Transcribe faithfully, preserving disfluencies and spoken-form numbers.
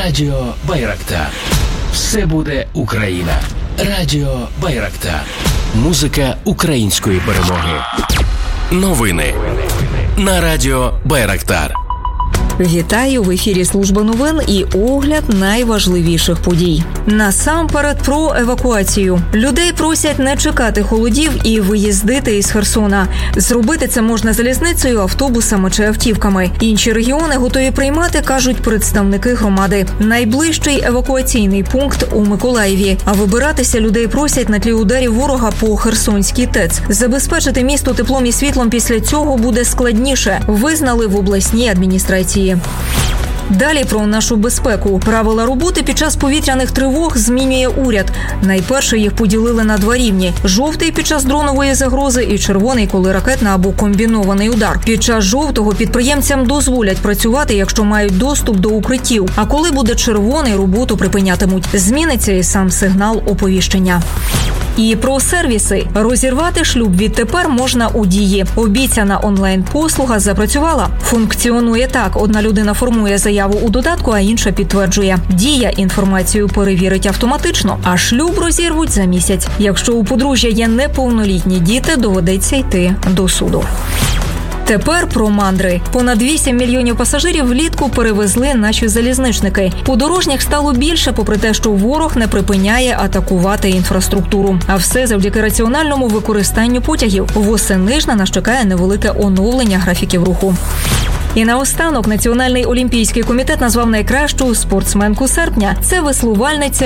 Радіо Байрактар. Все буде Україна. Радіо Байрактар. Музика української перемоги. Новини на Радіо Байрактар. Вітаю! В ефірі служба новин і огляд найважливіших подій. Насамперед про евакуацію. Людей просять не чекати холодів і виїздити із Херсона. Зробити це можна залізницею, автобусами чи автівками. Інші регіони готові приймати, кажуть представники громади. Найближчий евакуаційний пункт у Миколаєві. А вибиратися людей просять на тлі ударів ворога по Херсонській ТЕЦ. Забезпечити місто теплом і світлом після цього буде складніше, визнали в обласній адміністрації. Далі про нашу безпеку. Правила роботи під час повітряних тривог змінює уряд. Найперше їх поділили на два рівні. Жовтий – під час дронової загрози і червоний – коли ракетна або комбінований удар. Під час жовтого підприємцям дозволять працювати, якщо мають доступ до укриттів. А коли буде червоний, роботу припинятимуть. Зміниться і сам сигнал оповіщення. І про сервіси. Розірвати шлюб відтепер можна у Дії. Обіцяна онлайн-послуга запрацювала. Функціонує так. Одна людина формує заяву у додатку, а інша підтверджує. Дія інформацію перевірить автоматично, а шлюб розірвуть за місяць. Якщо у подружжя є неповнолітні діти, доведеться йти до суду. Тепер про мандри. Понад вісім мільйонів пасажирів влітку перевезли наші залізничники. Подорожніх стало більше, попри те, що ворог не припиняє атакувати інфраструктуру. А все завдяки раціональному використанню потягів. Восени ж на нас чекає невелике оновлення графіків руху. І наостанок Національний олімпійський комітет назвав найкращу спортсменку серпня. Це веслувальниця